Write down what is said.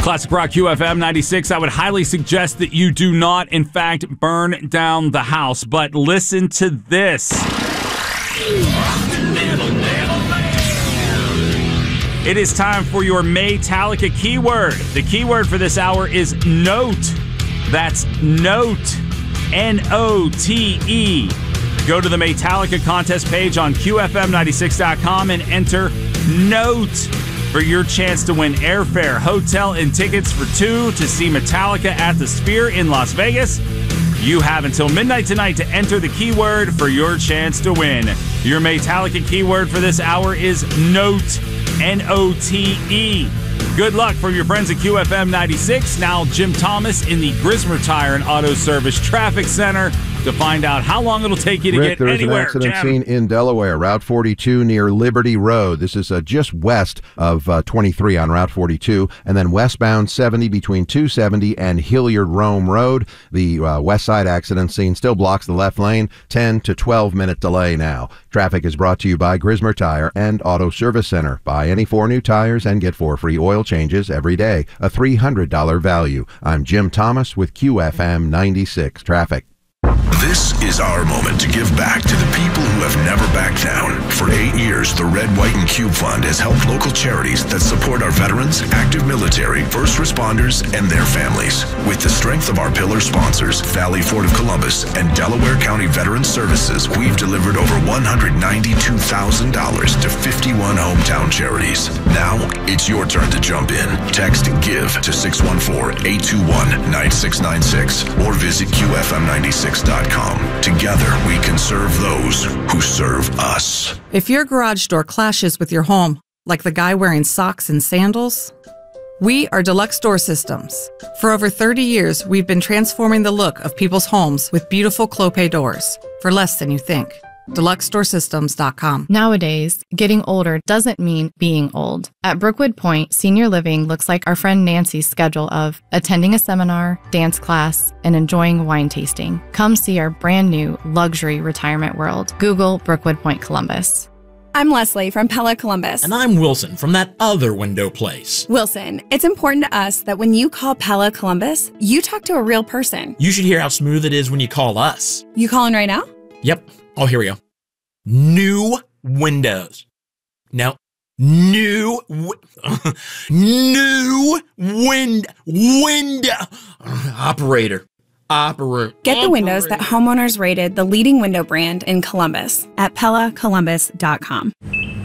Classic Rock QFM 96. I would highly suggest that you do not, in fact, burn down the house. But listen to this. It is time for your Maytalica keyword. The keyword for this hour is note. That's note. N-O-T-E. Go to the Maytalica contest page on QFM96.com and enter note for your chance to win airfare, hotel, and tickets for two to see Metallica at the Sphere in Las Vegas. You have until midnight tonight to enter the keyword for your chance to win. Your Maytalica keyword for this hour is note, N-O-T-E. Good luck from your friends at QFM 96. Now Jim Thomas in the Grismer Tire and Auto Service Traffic Center to find out how long it'll take you to get there's anywhere. There's an accident Jim. scene in Delaware, Route 42 near Liberty Road. This is just west of 23 on Route 42, and then westbound 70 between 270 and Hilliard-Rome Road. The west side accident scene still blocks the left lane, 10 to 12-minute delay now. Traffic is brought to you by Grismer Tire and Auto Service Center. Buy any 4 new tires and get 4 free oil changes every day, a $300 value. I'm Jim Thomas with QFM 96 Traffic. This is our moment to give back to the people who have never backed down. For 8 years, the Red, White, and Cube Fund has helped local charities that support our veterans, active military, first responders, and their families. With the strength of our pillar sponsors, Valley Ford of Columbus and Delaware County Veterans Services, we've delivered over $192,000 to 51 hometown charities. Now, it's your turn to jump in. Text GIVE to 614-821-9696 or visit QFM96.com. Together, we can serve those who serve us. If your garage door clashes with your home, like the guy wearing socks and sandals, we are Deluxe Door Systems. For over 30 years, we've been transforming the look of people's homes with beautiful Clopay doors for less than you think. DeluxeDoorSystems.com. Nowadays, getting older doesn't mean being old. At Brookwood Point, senior living looks like our friend Nancy's schedule of attending a seminar, dance class, and enjoying wine tasting. Come see our brand new luxury retirement world. Google Brookwood Point Columbus. I'm Leslie from Pella Columbus. And I'm Wilson from that other window place. Wilson, it's important to us that when you call Pella Columbus, you talk to a real person. You should hear how smooth it is when you call us. You calling right now? Yep. Oh, here we go. New windows. No. New window. Operator. Get the windows that homeowners rated the leading window brand in Columbus at PellaColumbus.com.